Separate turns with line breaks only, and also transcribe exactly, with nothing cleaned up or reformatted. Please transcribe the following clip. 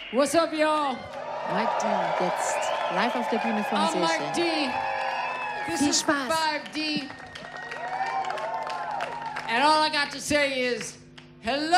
What's up, y'all?
Mike D. jetzt live auf der Bühne vom
I'm
Seeschirm.
Mike D. This
Viel
is
Spaß.
five D. And all I got to say is, hello.